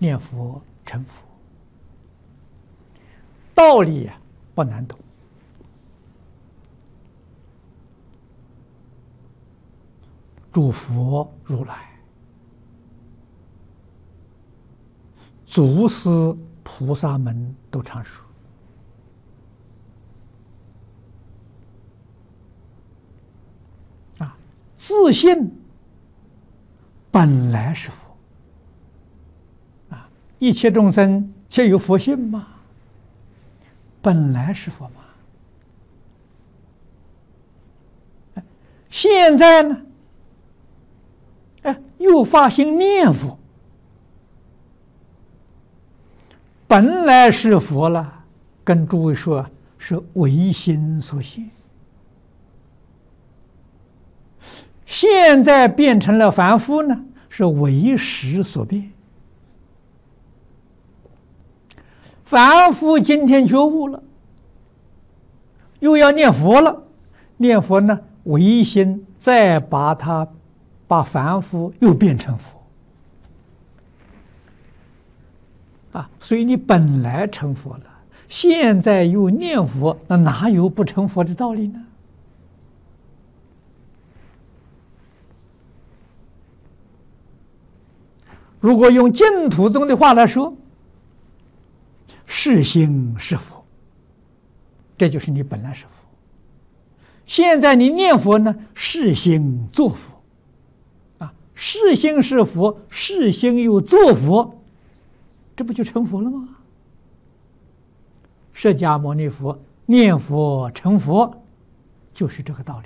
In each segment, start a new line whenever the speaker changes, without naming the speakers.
念佛成佛，道理不难懂。诸佛如来、祖师菩萨们都常说：自信本来是佛。一切众生皆有佛性嘛，本来是佛嘛。现在呢，又发心念佛，本来是佛了，跟诸位说是唯心所现，现在变成了凡夫呢，是为识所变。凡夫今天觉悟了，又要念佛了，念佛呢，唯心再把凡夫又变成佛所以你本来成佛了，现在又念佛，那哪有不成佛的道理呢？如果用净土宗的话来说，是心是佛，这就是你本来是佛。现在你念佛呢，是心作佛是心是佛，是心又作佛，这不就成佛了吗？释迦牟尼佛念佛成佛，就是这个道理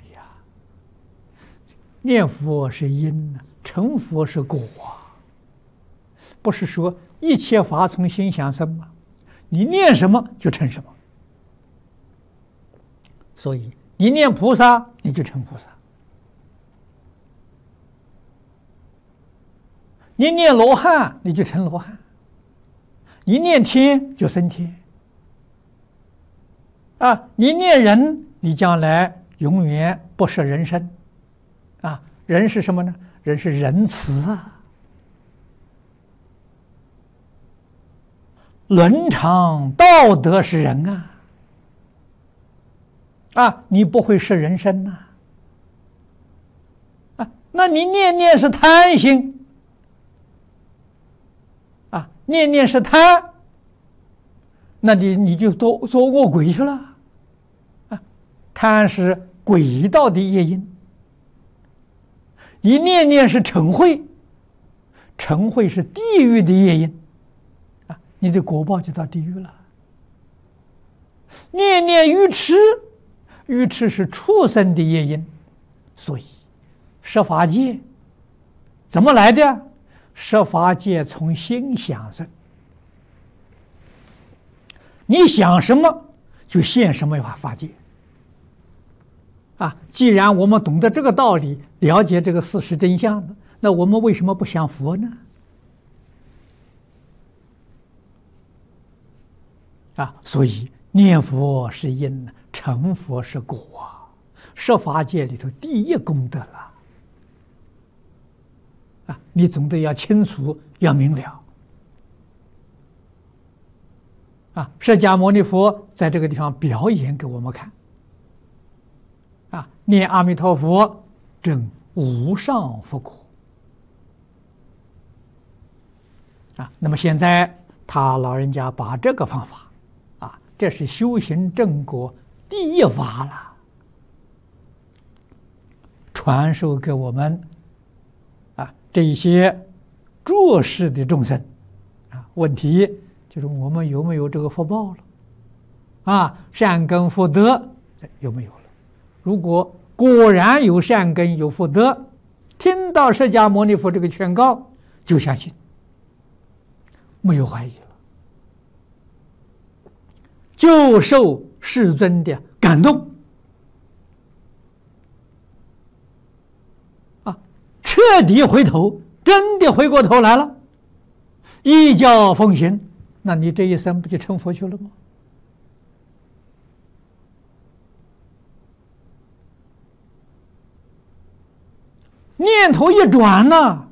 念佛是因，成佛是果不是说一切法从心想生吗？你念什么就成什么。所以你念菩萨，你就成菩萨；你念罗汉，你就成罗汉；你念天就升天你念人，你将来永远不是人身人是什么呢？人是仁慈伦常道德是人你不会是人身那你念念是贪心念念是贪，那你就做恶鬼去了贪是鬼道的业因。你念念是嗔恚，嗔恚是地狱的业因你的果报就到地狱了。念念愚痴，愚痴是畜生的业因。所以十法界怎么来的？十法界从心想生，你想什么就现什么法界既然我们懂得这个道理，了解这个事实真相了，那我们为什么不想佛呢？所以念佛是因，成佛是果十法界里头第一功德了你总得要清楚，要明了释迦牟尼佛在这个地方表演给我们看念阿弥陀佛证无上佛果那么现在他老人家把这个方法这是修行正果第一法了，传授给我们这一些做事的众生问题就是我们有没有这个福报了善根福德有没有了？如果果然有善根有福德，听到释迦牟尼佛这个劝告就相信，没有怀疑了，就受世尊的感动彻底回头，真的回过头来了，依教奉行，那你这一生不就成佛去了吗？念头一转呢，